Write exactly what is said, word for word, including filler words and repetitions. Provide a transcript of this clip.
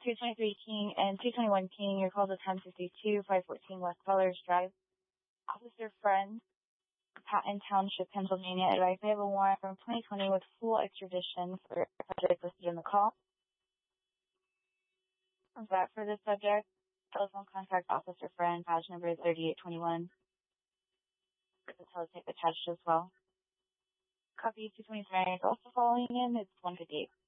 two twenty-three King and two twenty-one King. Your call to ten fifty-two, five fourteen West Colors Drive. Officer Friend, Patton Township, Pennsylvania. Advice: I have a warrant from twenty twenty with full extradition for a subject listed in the call. That for this subject, telephone contact Officer Friend, badge number is thirty-eight twenty-one. The teletype attached as well. Copy two twenty-three is also following in. It's one fifty-eight.